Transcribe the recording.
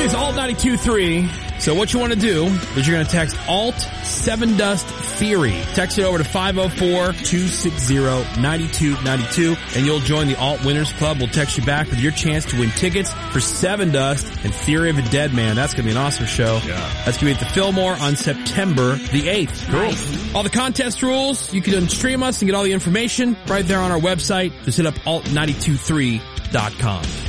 is Alt 92.3. So what you want to do is you're going to text Alt 7 Dust Theory. Text it over to 504-260-9292 and you'll join the Alt Winners Club. We'll text you back with your chance to win tickets for 7 Dust and Theory of a Dead Man. That's going to be an awesome show. Yeah. That's going to be at the Fillmore on September the 8th. Cool. All the contest rules, you can stream us and get all the information right there on our website. Just hit up alt923.com.